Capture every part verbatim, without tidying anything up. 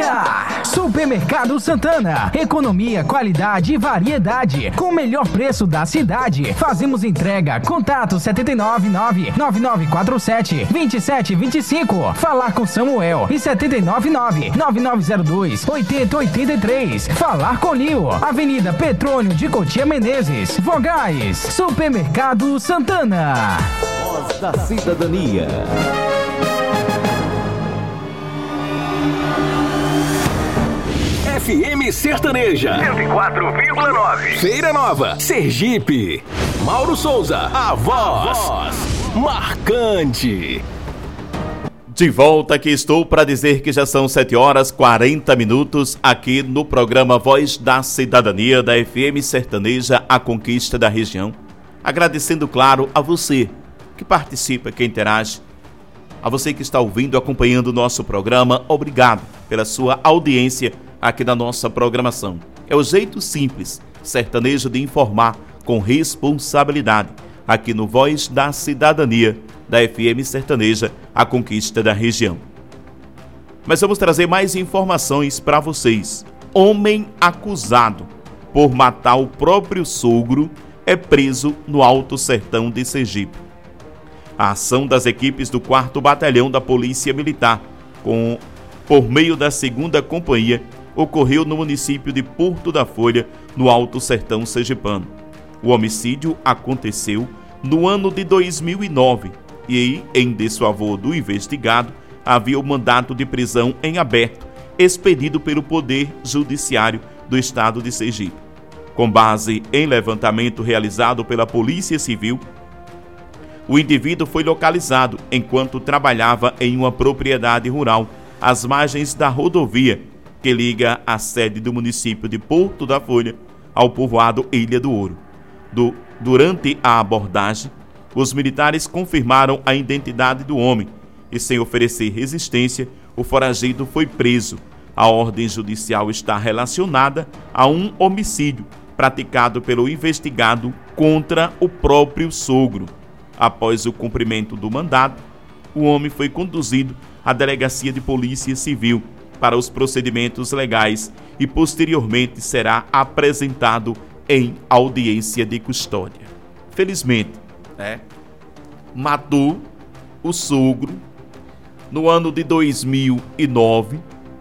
Chega! Supermercado Santana. Economia, qualidade e variedade. Com o melhor preço da cidade. Fazemos entrega. Contato sete nove nove, nove nove quatro sete, dois sete dois cinco. Falar com Samuel. E sete nove nove, nove nove zero dois, oito zero oito três. Falar com Lio. Avenida Petrônio de Cotia Menezes. Vogais. Supermercado Santana. Voz da Cidadania. F M Sertaneja cento e quatro vírgula nove. Feira Nova, Sergipe. Mauro Souza, a voz, a voz marcante. De volta, aqui estou para dizer que já são sete horas e quarenta minutos aqui no programa Voz da Cidadania da F M Sertaneja, a conquista da região. Agradecendo, claro, a você que participa, que interage, a você que está ouvindo, acompanhando o nosso programa. Obrigado pela sua audiência aqui na nossa programação. É o jeito simples, sertanejo, de informar com responsabilidade aqui no Voz da Cidadania da F M Sertaneja, a conquista da região. Mas vamos trazer mais informações para vocês. Homem acusado por matar o próprio sogro é preso no Alto Sertão de Sergipe. A ação das equipes do quarto Batalhão da Polícia Militar, com, por meio da segunda Companhia, ocorreu no município de Porto da Folha, no Alto Sertão sergipano. O homicídio aconteceu no ano de dois mil e nove e, em desfavor do investigado, havia o mandato de prisão em aberto, expedido pelo Poder Judiciário do Estado de Sergipe. Com base em levantamento realizado pela Polícia Civil, o indivíduo foi localizado enquanto trabalhava em uma propriedade rural, às margens da rodovia que liga a sede do município de Porto da Folha ao povoado Ilha do Ouro. Do, durante a abordagem, os militares confirmaram a identidade do homem e, sem oferecer resistência, o foragido foi preso. A ordem judicial está relacionada a um homicídio praticado pelo investigado contra o próprio sogro. Após o cumprimento do mandado, o homem foi conduzido à Delegacia de Polícia Civil para os procedimentos legais e posteriormente será apresentado em audiência de custódia. Felizmente, né, matou o sogro no ano de dois mil e nove.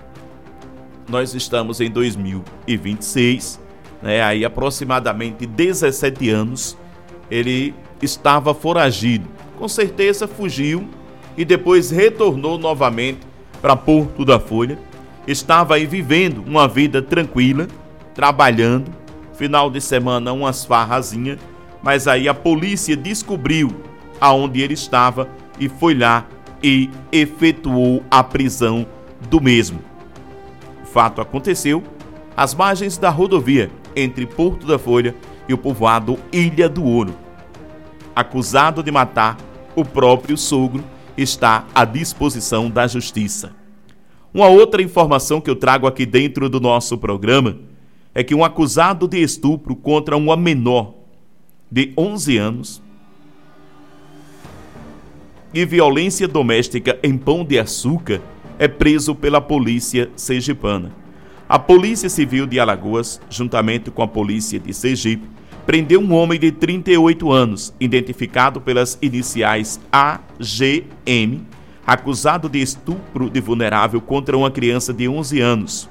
Nós estamos em dois mil e vinte e seis, né, aí aproximadamente dezessete anos, ele estava foragido. Com certeza fugiu e depois retornou novamente para Porto da Folha. Estava aí vivendo uma vida tranquila, trabalhando, final de semana umas farrazinhas, mas aí a polícia descobriu aonde ele estava e foi lá e efetuou a prisão do mesmo. O fato aconteceu às margens da rodovia entre Porto da Folha e o povoado Ilha do Ouro. Acusado de matar o próprio sogro, está à disposição da justiça. Uma outra informação que eu trago aqui dentro do nosso programa é que um acusado de estupro contra uma menor de onze anos e violência doméstica em Pão de Açúcar é preso pela polícia sergipana. A Polícia Civil de Alagoas, juntamente com a polícia de Sergipe, prendeu um homem de trinta e oito anos, identificado pelas iniciais A G M, acusado de estupro de vulnerável contra uma criança de onze anos.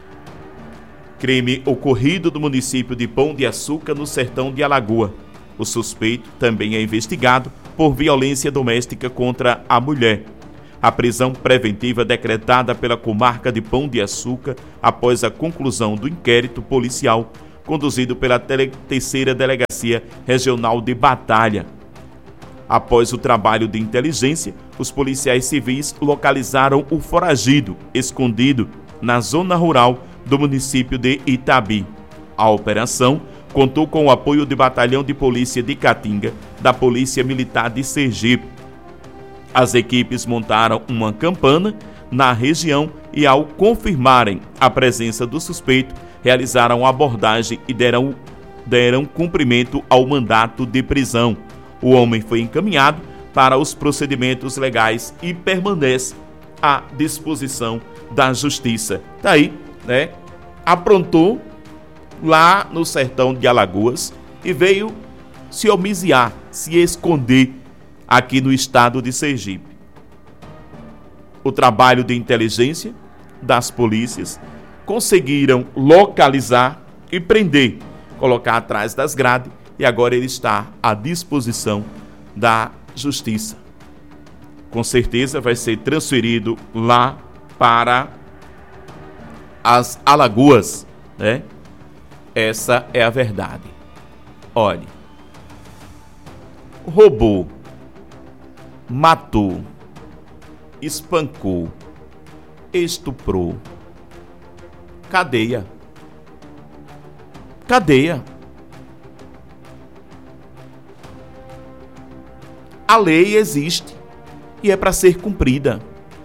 Crime ocorrido no município de Pão de Açúcar, no sertão de Alagoa. O suspeito também é investigado por violência doméstica contra a mulher. A prisão preventiva decretada pela comarca de Pão de Açúcar após a conclusão do inquérito policial conduzido pela terceira Delegacia Regional de Batalha. Após o trabalho de inteligência, os policiais civis localizaram o foragido, escondido na zona rural do município de Itabi. A operação contou com o apoio do Batalhão de Polícia de Caatinga, da Polícia Militar de Sergipe. As equipes montaram uma campana na região e, ao confirmarem a presença do suspeito, realizaram a abordagem e deram, deram cumprimento ao mandato de prisão. O homem foi encaminhado para os procedimentos legais e permanece à disposição da Justiça. Daí, né, aprontou lá no sertão de Alagoas e veio se homiziar, se esconder aqui no estado de Sergipe. O trabalho de inteligência das polícias conseguiram localizar e prender, colocar atrás das grades, e agora ele está à disposição da Justiça. Com certeza vai ser transferido lá para as Alagoas, né? Essa é a verdade. Olhe, roubou, matou, espancou, estuprou. Cadeia. Cadeia. A lei existe e é para ser cumprida.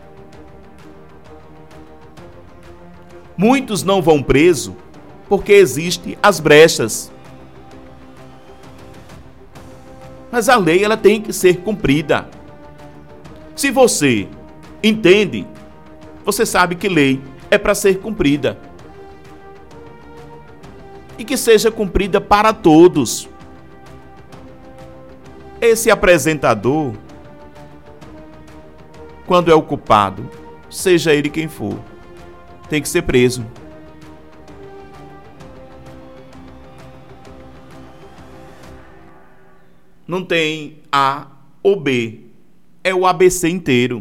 Muitos não vão preso porque existem as brechas. Mas a lei, ela tem que ser cumprida. Se você entende, você sabe que lei é para ser cumprida. E que seja cumprida para todos. Esse apresentador, quando é o culpado, seja ele quem for, tem que ser preso. Não tem A ou B, é o A B C inteiro.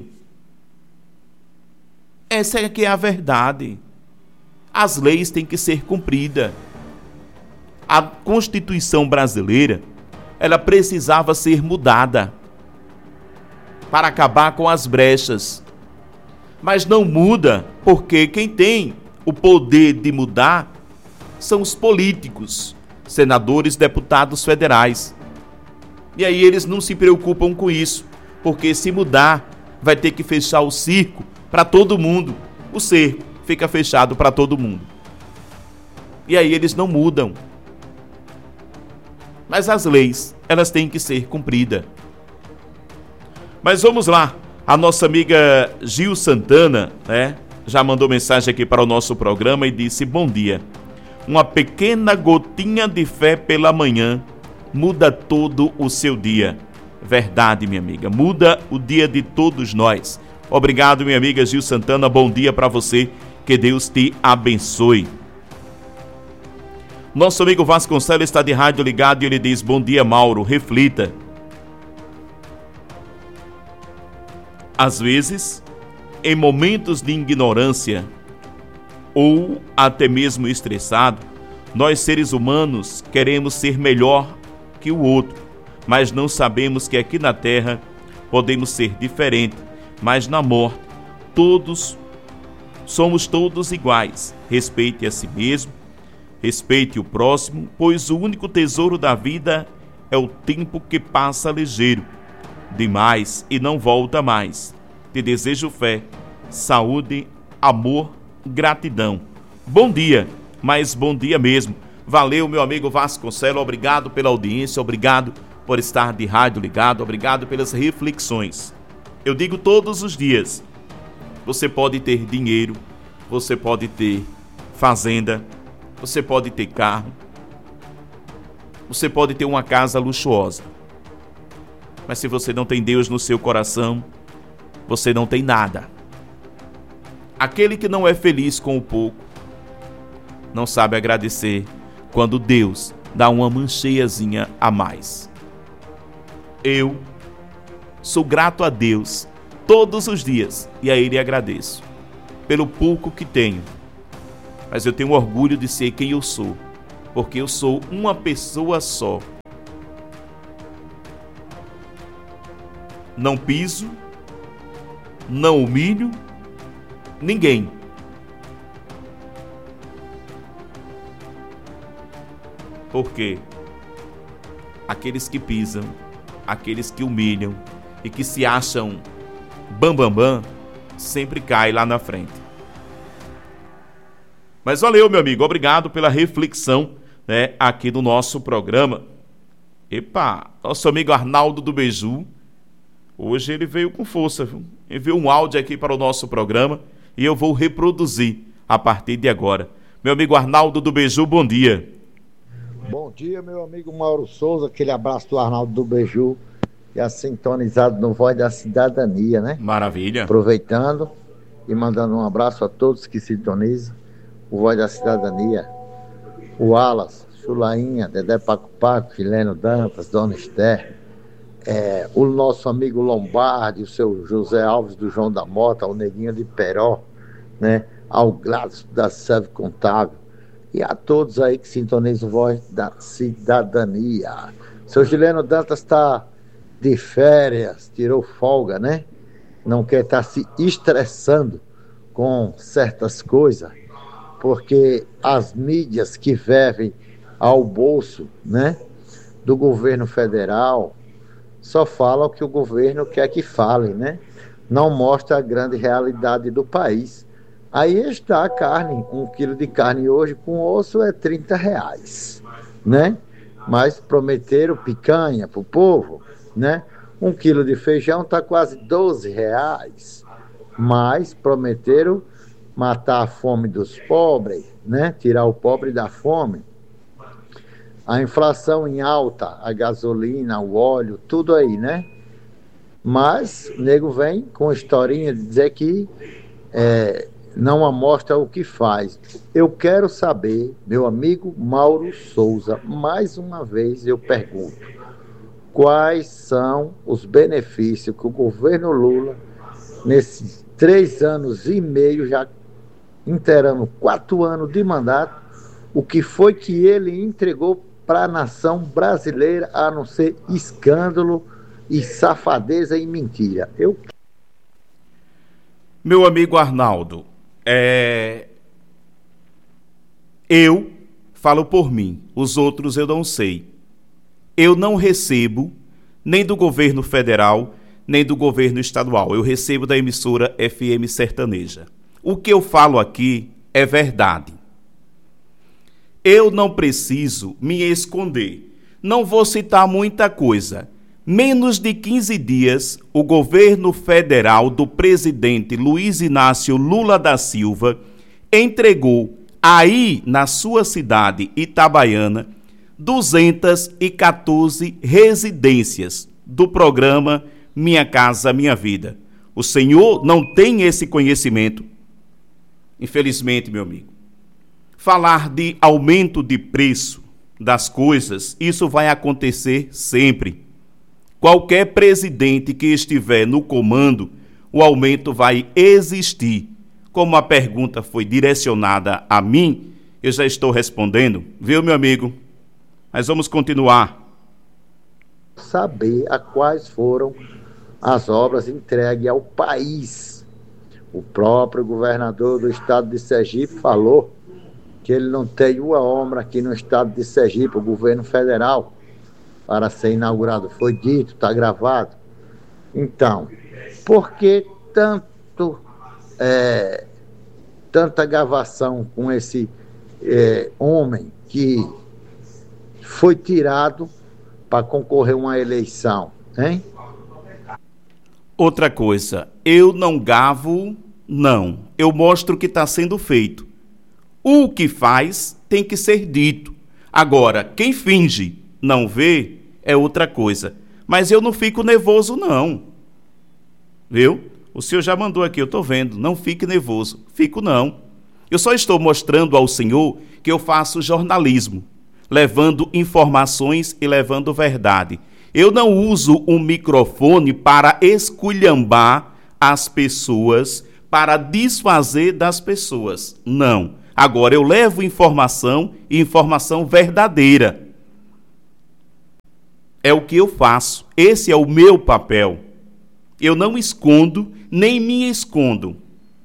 Essa é que é a verdade. As leis têm que ser cumpridas. A Constituição brasileira, ela precisava ser mudada para acabar com as brechas. Mas não muda porque quem tem o poder de mudar são os políticos, senadores, deputados federais. E aí eles não se preocupam com isso, porque se mudar, vai ter que fechar o circo para todo mundo. O cerco fica fechado para todo mundo. E aí eles não mudam. Mas as leis, elas têm que ser cumpridas. Mas vamos lá. A nossa amiga Gil Santana, né, já mandou mensagem aqui para o nosso programa e disse: bom dia. Uma pequena gotinha de fé pela manhã muda todo o seu dia. Verdade, minha amiga. Muda o dia de todos nós. Obrigado, minha amiga Gil Santana. Bom dia para você. Que Deus te abençoe. Nosso amigo Vasconcelos está de rádio ligado e ele diz: bom dia, Mauro, reflita. Às vezes, em momentos de ignorância ou até mesmo estressado, nós seres humanos queremos ser melhor que o outro, mas não sabemos que aqui na Terra podemos ser diferentes, mas na morte todos somos todos iguais. Respeite a si mesmo, respeite o próximo, pois o único tesouro da vida é o tempo que passa ligeiro demais e não volta mais. Te desejo fé, saúde, amor, gratidão. Bom dia, mas bom dia mesmo. Valeu, meu amigo Vasconcelos, obrigado pela audiência, obrigado por estar de rádio ligado, obrigado pelas reflexões. Eu digo todos os dias, você pode ter dinheiro, você pode ter fazenda, você pode ter carro, você pode ter uma casa luxuosa, mas se você não tem Deus no seu coração, você não tem nada. Aquele que não é feliz com o pouco, não sabe agradecer quando Deus dá uma mancheiazinha a mais. Eu sou grato a Deus todos os dias e a Ele agradeço pelo pouco que tenho. Mas eu tenho orgulho de ser quem eu sou, porque eu sou uma pessoa só. Não piso, não humilho ninguém. Porque aqueles que pisam, aqueles que humilham e que se acham bambambam, bam, bam, sempre caem lá na frente. Mas valeu, meu amigo, obrigado pela reflexão, né, aqui no nosso programa. Epa, nosso amigo Arnaldo do Beiju, hoje ele veio com força, viu? Enviou um áudio aqui para o nosso programa e eu vou reproduzir a partir de agora. Meu amigo Arnaldo do Beiju, bom dia. Bom dia, meu amigo Mauro Souza, aquele abraço do Arnaldo do Beiju, que é sintonizado no Voz da Cidadania, né? Maravilha. Aproveitando e mandando um abraço a todos que sintonizam o Voz da Cidadania. O Alas, Chulainha, Dedé Paco Paco, Fileno Dantas, Dona Esther, é, o nosso amigo Lombardi, o seu José Alves do João da Mota, o Neguinho de Peró, né? Ao Gladys da Seve Contábil e a todos aí que sintonizam o Voz da Cidadania. Seu Gileno Dantas está de férias, tirou folga, né? Não quer estar se estressando com certas coisas, porque as mídias que vivem ao bolso, né, do governo federal só falam o que o governo quer que falem, né? Não mostra a grande realidade do país. Aí está a carne, um quilo de carne hoje com osso é trinta reais, né? Mas prometeram picanha para o povo, né? Um quilo de feijão está quase doze reais, mas prometeram matar a fome dos pobres, né? Tirar o pobre da fome. A inflação em alta, a gasolina, o óleo, tudo aí, né? Mas o nego vem com historinha de dizer que é, não amostra o que faz. Eu quero saber, meu amigo Mauro Souza, mais uma vez eu pergunto, quais são os benefícios que o governo Lula, nesses três anos e meio, já inteirando quatro anos de mandato, o que foi que ele entregou para a nação brasileira, a não ser escândalo e safadeza e mentira? Eu... Meu amigo Arnaldo, é... eu falo por mim, os outros eu não sei. Eu não recebo nem do governo federal, nem do governo estadual. Eu recebo da emissora F M Sertaneja. O que eu falo aqui é verdade. Eu não preciso me esconder. Não vou citar muita coisa. Menos de quinze dias, o governo federal do presidente Luiz Inácio Lula da Silva entregou aí na sua cidade Itabaiana duzentas e quatorze residências do programa Minha Casa Minha Vida. O senhor não tem esse conhecimento? Infelizmente, meu amigo. Falar de aumento de preço das coisas, isso vai acontecer sempre. Qualquer presidente que estiver no comando, o aumento vai existir. Como a pergunta foi direcionada a mim, eu já estou respondendo, viu, meu amigo? Mas vamos continuar. Saber a quais foram as obras entregues ao país. O próprio governador do estado de Sergipe falou que ele não tem uma obra aqui no estado de Sergipe, o governo federal, para ser inaugurado. Foi dito, está gravado. Então, por que tanto, é, tanta gravação com esse é, homem que foi tirado para concorrer a uma eleição, hein? Outra coisa, eu não gavo, não. Eu mostro o que está sendo feito. O que faz tem que ser dito. Agora, quem finge não vê é outra coisa. Mas eu não fico nervoso, não. Viu? O senhor já mandou aqui, eu estou vendo. Não fique nervoso. Fico, não. Eu só estou mostrando ao senhor que eu faço jornalismo, levando informações e levando verdade. Eu não uso um microfone para esculhambar as pessoas, para desfazer das pessoas. Não. Agora, eu levo informação e informação verdadeira. É o que eu faço. Esse é o meu papel. Eu não escondo, nem me escondo.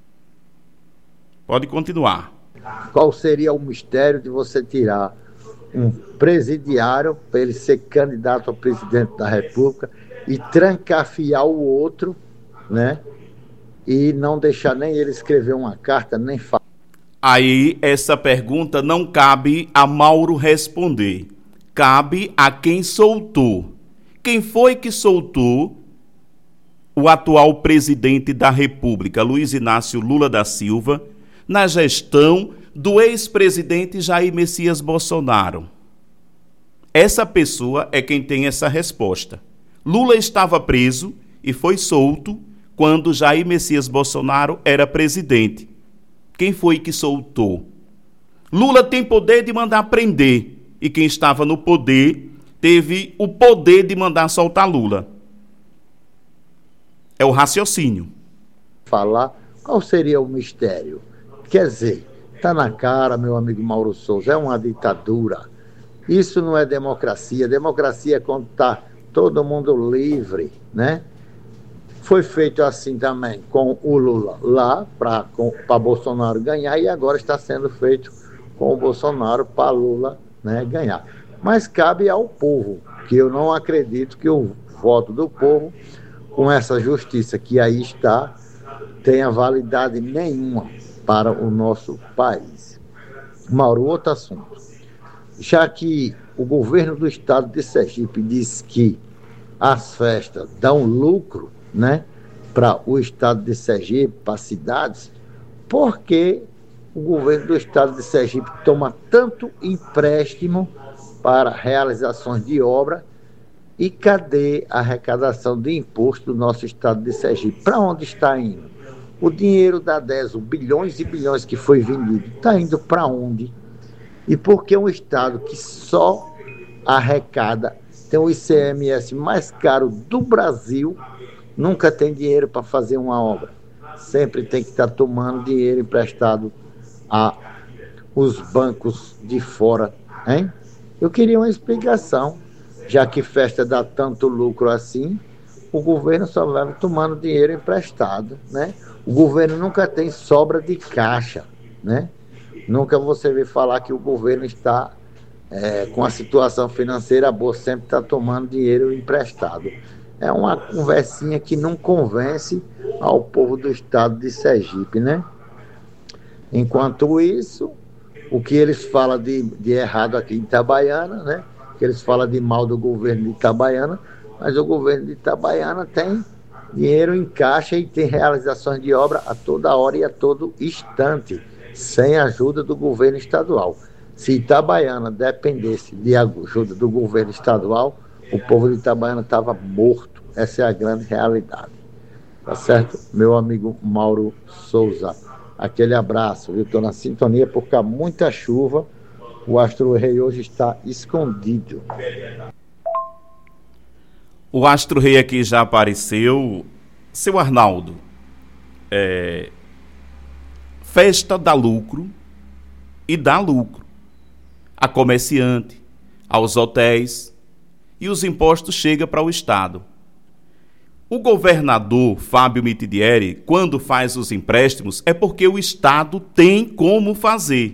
Pode continuar. Qual seria o mistério de você tirar um presidiário para ele ser candidato a presidente da República e trancafiar o outro, né? E não deixar nem ele escrever uma carta, nem falar? Aí, essa pergunta não cabe a Mauro responder. Cabe a quem soltou. Quem foi que soltou o atual presidente da República, Luiz Inácio Lula da Silva, na gestão do ex-presidente Jair Messias Bolsonaro? Essa pessoa é quem tem essa resposta. Lula estava preso e foi solto quando Jair Messias Bolsonaro era presidente. Quem foi que soltou? Lula tem poder de mandar prender, e quem estava no poder teve o poder de mandar soltar Lula. É o raciocínio. Falar qual seria o mistério? Quer dizer, está na cara, meu amigo Mauro Souza, é uma ditadura. Isso não é democracia. Democracia é quando está todo mundo livre, né? Foi feito assim também com o Lula lá, para Bolsonaro ganhar, e agora está sendo feito com o Bolsonaro para Lula, né, ganhar. Mas cabe ao povo, que eu não acredito que o voto do povo, com essa justiça que aí está, tenha validade nenhuma para o nosso país. Mauro, outro assunto. Já que o governo do estado de Sergipe diz que as festas dão lucro, né, para o estado de Sergipe, para as cidades, por que o governo do estado de Sergipe toma tanto empréstimo para realizações de obra e cadê a arrecadação de imposto do nosso estado de Sergipe? Para onde está indo? O dinheiro da DESO, bilhões e bilhões que foi vendido, está indo para onde? E por que um estado que só arrecada, tem o I C M S mais caro do Brasil, nunca tem dinheiro para fazer uma obra? Sempre tem que estar tá tomando dinheiro emprestado a os bancos de fora, hein? Eu queria uma explicação, já que festa dá tanto lucro assim, o governo só vai tomando dinheiro emprestado, né? O governo nunca tem sobra de caixa, né? Nunca você vê falar que o governo está é, com a situação financeira boa, sempre está tomando dinheiro emprestado. É uma conversinha que não convence ao povo do estado de Sergipe, né? Enquanto isso, o que eles falam de, de errado aqui em Itabaiana, né? Que eles falam de mal do governo de Itabaiana, mas o governo de Itabaiana tem dinheiro em caixa e tem realizações de obra a toda hora e a todo instante, sem ajuda do governo estadual. Se Itabaiana dependesse de ajuda do governo estadual, o povo de Itabaiana estava morto. Essa é a grande realidade. Tá certo? Meu amigo Mauro Souza, aquele abraço, viu? Estou na sintonia porque há muita chuva. O Astro Rei hoje está escondido. O Astro Rei aqui já apareceu. Seu Arnaldo, é... festa dá lucro e dá lucro a comerciante, aos hotéis, e os impostos chegam para o Estado. O governador Fábio Mitidieri, quando faz os empréstimos, é porque o Estado tem como fazer.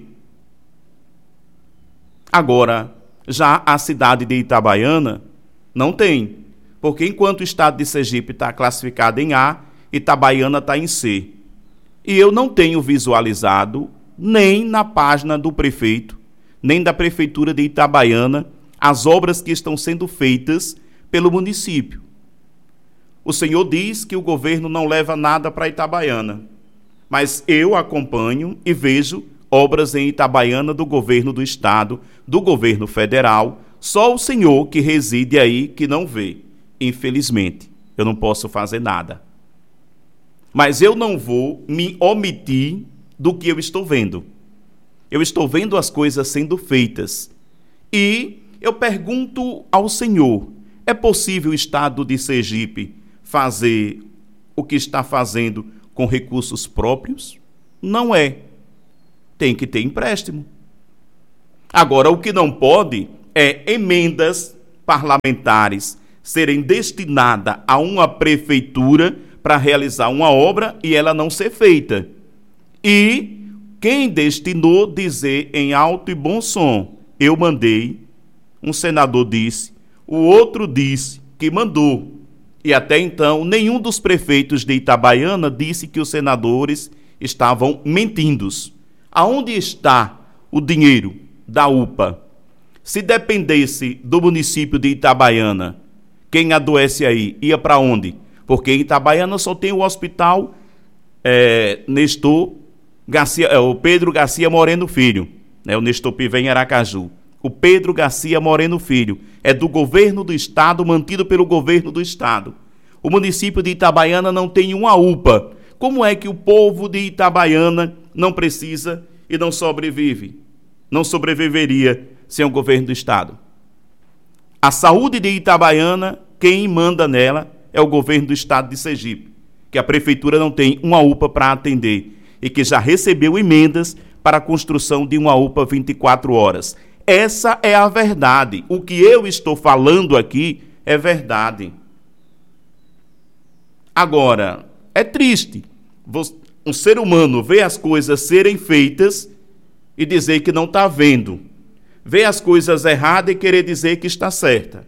Agora, já a cidade de Itabaiana não tem, porque enquanto o estado de Sergipe está classificado em A, Itabaiana está em C. E eu não tenho visualizado, nem na página do prefeito, nem da prefeitura de Itabaiana, as obras que estão sendo feitas pelo município. O senhor diz que o governo não leva nada para Itabaiana, mas eu acompanho e vejo obras em Itabaiana do governo do estado, do governo federal. Só o senhor que reside aí que não vê. Infelizmente, eu não posso fazer nada. Mas eu não vou me omitir do que eu estou vendo. Eu estou vendo as coisas sendo feitas. E eu pergunto ao senhor, é possível o estado de Sergipe fazer o que está fazendo com recursos próprios? Não é. Tem que ter empréstimo. Agora, o que não pode é emendas parlamentares serem destinadas a uma prefeitura para realizar uma obra e ela não ser feita. E quem destinou dizer em alto e bom som, eu mandei, um senador disse, o outro disse que mandou. E até então, nenhum dos prefeitos de Itabaiana disse que os senadores estavam mentindo. Aonde está o dinheiro da U P A? Se dependesse do município de Itabaiana, quem adoece aí ia para onde? porque em Itabaiana só tem o hospital é, Nestor Garcia, é, o Pedro Garcia Moreno Filho, né, o Nestor Pivé em Aracaju. O Pedro Garcia Moreno Filho é do governo do estado, mantido pelo governo do estado. O município de Itabaiana não tem uma U P A. Como é que o povo de Itabaiana não precisa e não sobrevive? Não sobreviveria sem o governo do estado. A saúde de Itabaiana, quem manda nela é o governo do estado de Sergipe, que a prefeitura não tem uma U P A para atender e que já recebeu emendas para a construção de uma U P A vinte e quatro horas. Essa é a verdade. O que eu estou falando aqui é verdade. Agora, é triste um ser humano ver as coisas serem feitas e dizer que não está vendo. Ver as coisas erradas e querer dizer que está certa.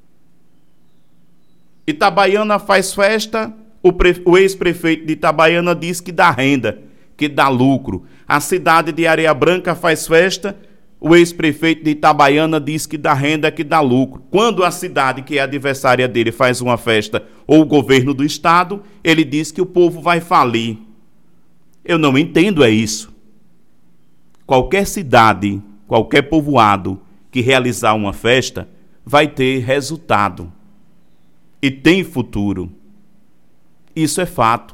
Itabaiana faz festa, o, pre... o ex-prefeito de Itabaiana diz que dá renda, que dá lucro. A cidade de Areia Branca faz festa, o ex-prefeito de Itabaiana diz que dá renda, que dá lucro. Quando a cidade, que é adversária dele, faz uma festa, ou o governo do estado, ele diz que o povo vai falir. Eu não entendo é isso. Qualquer cidade, qualquer povoado que realizar uma festa, vai ter resultado. E tem futuro. Isso é fato.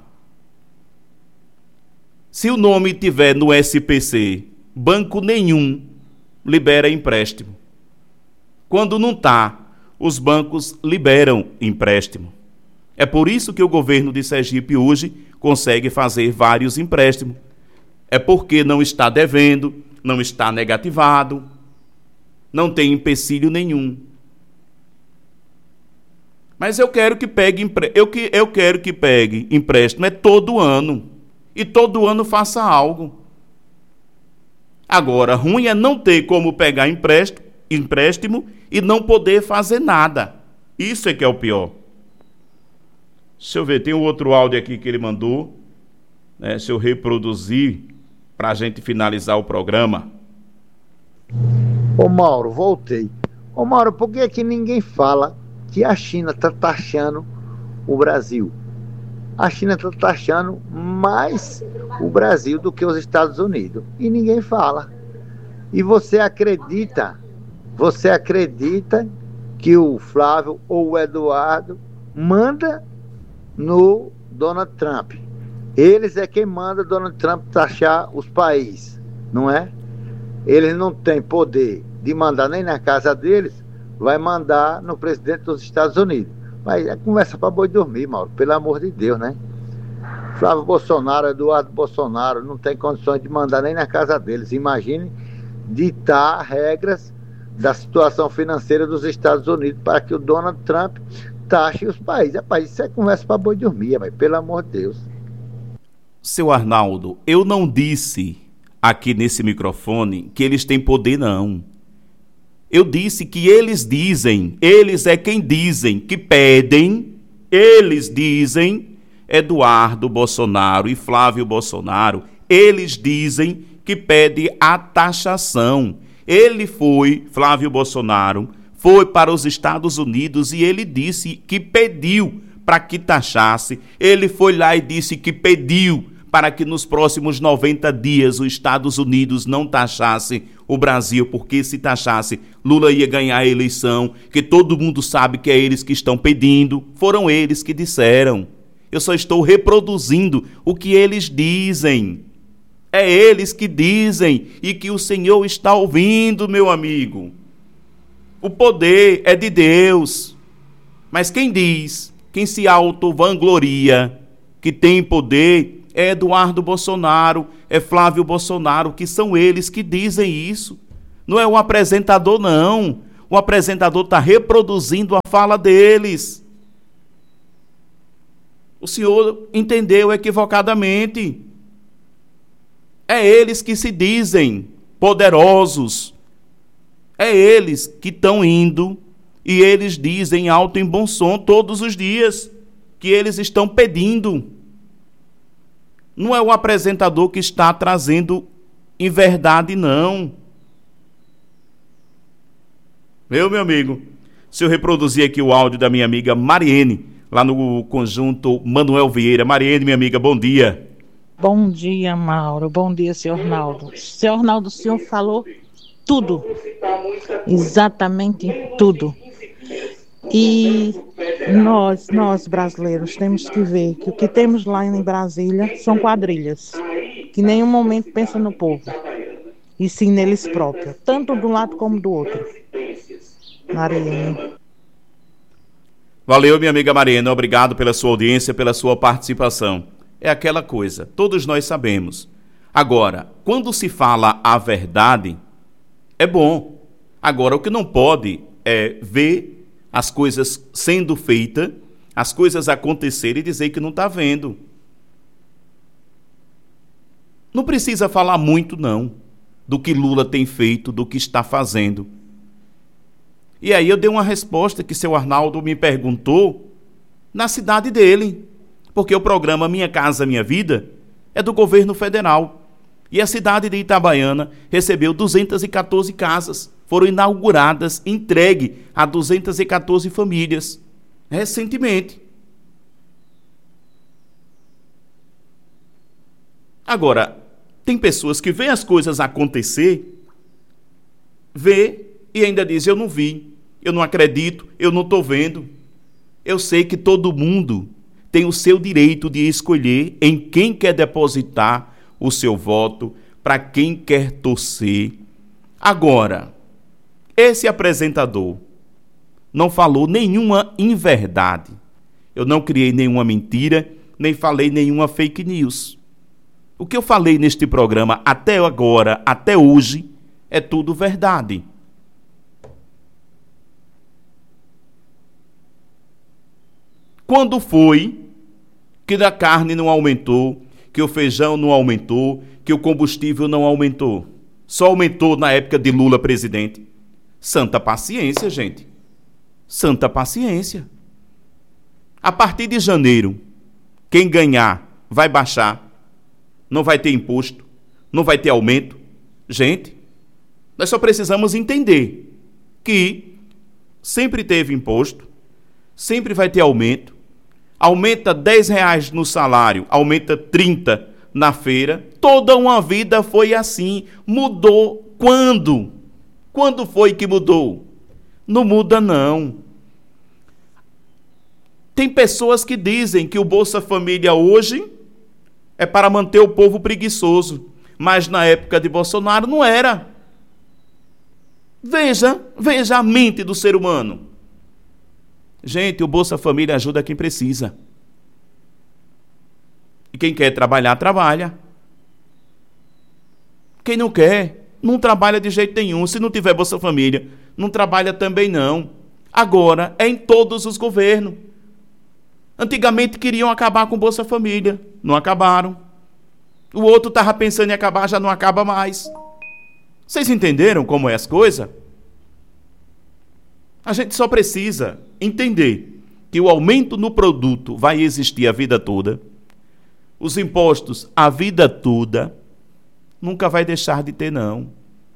Se o nome tiver no S P C, banco nenhum libera empréstimo. Quando não está, os bancos liberam empréstimo. É por isso que o governo de Sergipe hoje consegue fazer vários empréstimos. É porque não está devendo, não está negativado, não tem empecilho nenhum. Mas eu quero que pegue empre... eu, que... eu quero que pegue empréstimo é todo ano. E todo ano faça algo. Agora, ruim é não ter como pegar empréstimo, empréstimo e não poder fazer nada. Isso é que é o pior. Deixa eu ver, tem um outro áudio aqui que ele mandou, né? Se eu reproduzir para a gente finalizar o programa. Ô Mauro, voltei. Ô Mauro, por que que ninguém fala que a China está taxando o Brasil? A China está taxando mais o Brasil do que os Estados Unidos. E ninguém fala. E você acredita, você acredita que o Flávio ou o Eduardo manda no Donald Trump. Eles é quem manda Donald Trump taxar os países, não é? Eles não têm poder de mandar nem na casa deles, vai mandar no presidente dos Estados Unidos. Mas é conversa para boi dormir, Mauro, pelo amor de Deus, né? Flávio Bolsonaro, Eduardo Bolsonaro, não tem condições de mandar nem na casa deles. Imagine ditar regras da situação financeira dos Estados Unidos para que o Donald Trump taxe os países. Rapaz, isso é conversa para boi dormir, mas pelo amor de Deus. Seu Arnaldo, eu não disse aqui nesse microfone que eles têm poder, não. Eu disse que eles dizem, eles é quem dizem, que pedem, eles dizem, Eduardo Bolsonaro e Flávio Bolsonaro, eles dizem que pede a taxação. Ele foi, Flávio Bolsonaro, foi para os Estados Unidos e ele disse que pediu para que taxasse. Ele foi lá e disse que pediu para que nos próximos noventa dias os Estados Unidos não taxasse o Brasil, porque se taxasse, Lula ia ganhar a eleição, que todo mundo sabe que é eles que estão pedindo. Foram eles que disseram. Eu só estou reproduzindo o que eles dizem. É eles que dizem e que o Senhor está ouvindo, meu amigo. O poder é de Deus. Mas quem diz, quem se auto-vangloria que tem poder é Eduardo Bolsonaro, é Flávio Bolsonaro, que são eles que dizem isso. Não é o apresentador, não. O apresentador está reproduzindo a fala deles. O senhor entendeu equivocadamente. É eles que se dizem poderosos. É eles que estão indo e eles dizem alto em bom som todos os dias que eles estão pedindo. Não é o apresentador que está trazendo em verdade, não. Meu, meu amigo, se eu reproduzir aqui o áudio da minha amiga Mariene, lá no conjunto Manuel Vieira. Mariene, minha amiga, bom dia. Bom dia, Mauro. Bom dia, senhor Arnaldo. Senhor Arnaldo, o senhor falou tudo. Exatamente tudo. E nós, nós brasileiros, temos que ver que o que temos lá em Brasília são quadrilhas, que em nenhum momento pensa no povo, e sim neles próprios, tanto de um lado como do outro. Mariene. Valeu, minha amiga Mariana, obrigado pela sua audiência, pela sua participação. É aquela coisa, todos nós sabemos. Agora, quando se fala a verdade, é bom. Agora, o que não pode é ver as coisas sendo feitas, as coisas acontecerem e dizer que não está vendo. Não precisa falar muito, não, do que Lula tem feito, do que está fazendo. E aí eu dei uma resposta que seu Arnaldo me perguntou na cidade dele, porque o programa Minha Casa Minha Vida é do governo federal. E a cidade de Itabaiana recebeu duzentas e quatorze casas, foram inauguradas, entregue a duzentas e quatorze famílias, recentemente. Agora, tem pessoas que veem as coisas acontecer, vê e ainda diz, eu não vi, eu não acredito, eu não estou vendo. Eu sei que todo mundo tem o seu direito de escolher em quem quer depositar o seu voto, para quem quer torcer. Agora, esse apresentador não falou nenhuma inverdade. Eu não criei nenhuma mentira, nem falei nenhuma fake news. O que eu falei neste programa até agora, até hoje, é tudo verdade. Quando foi que a carne não aumentou, que o feijão não aumentou, que o combustível não aumentou? Só aumentou na época de Lula presidente. Santa paciência, gente. Santa paciência. A partir de janeiro, quem ganhar vai baixar. Não vai ter imposto. Não vai ter aumento. Gente, nós só precisamos entender que sempre teve imposto, sempre vai ter aumento. Aumenta dez reais no salário, aumenta trinta na feira. Toda uma vida foi assim. Mudou quando? Quando foi que mudou? Não muda, não. Tem pessoas que dizem que o Bolsa Família hoje é para manter o povo preguiçoso, mas na época de Bolsonaro não era. Veja, veja a mente do ser humano. Gente, o Bolsa Família ajuda quem precisa. E quem quer trabalhar, trabalha. Quem não quer, não trabalha de jeito nenhum. Se não tiver Bolsa Família, não trabalha também não. Agora, é em todos os governos. Antigamente queriam acabar com Bolsa Família. Não acabaram. O outro estava pensando em acabar, já não acaba mais. Vocês entenderam como é as coisas? A gente só precisa entender que o aumento no produto vai existir a vida toda, os impostos a vida toda, nunca vai deixar de ter, não.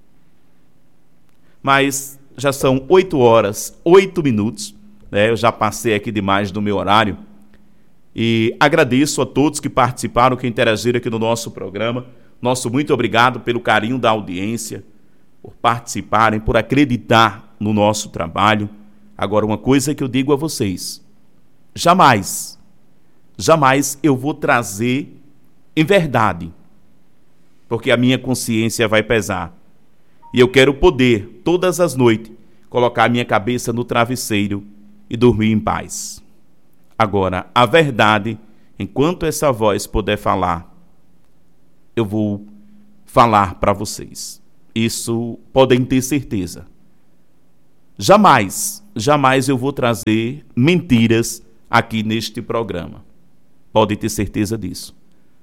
Mas já são oito horas, oito minutos, né? Eu já passei aqui demais do meu horário, e agradeço a todos que participaram, que interagiram aqui no nosso programa. Nosso muito obrigado pelo carinho da audiência, por participarem, por acreditar no nosso trabalho. Agora, uma coisa que eu digo a vocês, jamais, jamais eu vou trazer em verdade, porque a minha consciência vai pesar. E eu quero poder, todas as noites, colocar a minha cabeça no travesseiro e dormir em paz. Agora, a verdade, enquanto essa voz puder falar, eu vou falar para vocês. Isso podem ter certeza. Jamais, jamais eu vou trazer mentiras aqui neste programa. Podem ter certeza disso.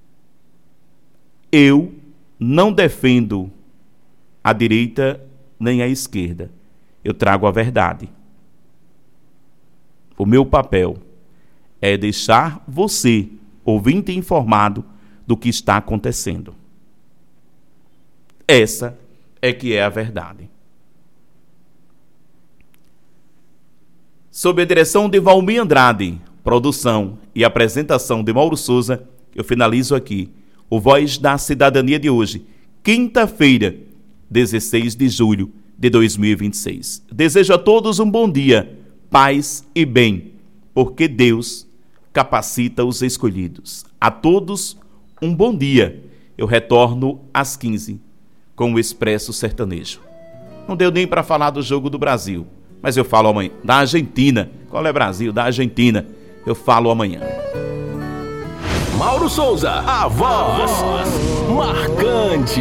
Eu não defendo a direita nem a esquerda. Eu trago a verdade. O meu papel é deixar você, ouvinte, informado do que está acontecendo. Essa é que é a verdade. Sob a direção de Valmir Andrade, produção e apresentação de Mauro Souza, eu finalizo aqui o Voz da Cidadania de hoje, quinta-feira, dezesseis de julho de dois mil e vinte e seis. Desejo a todos um bom dia, paz e bem, porque Deus capacita os escolhidos. A todos um bom dia. Eu retorno às quinze com o Expresso Sertanejo. Não deu nem para falar do jogo do Brasil, mas eu falo amanhã. Da Argentina. Qual é Brasil? Da Argentina. Eu falo amanhã. Mauro Souza, a voz marcante.